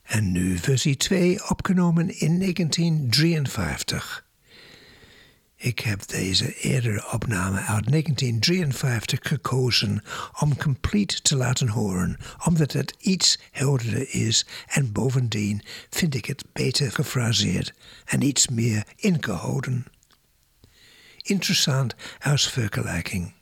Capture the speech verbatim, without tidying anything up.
En nu versie twee, opgenomen in negentien drieënvijftig. Ik heb deze eerdere opname uit negentien drieënvijftig gekozen om Complete te laten horen, omdat het iets helderder is en bovendien vind ik het beter gefraseerd en iets meer ingehouden. Interessant als vergelijking.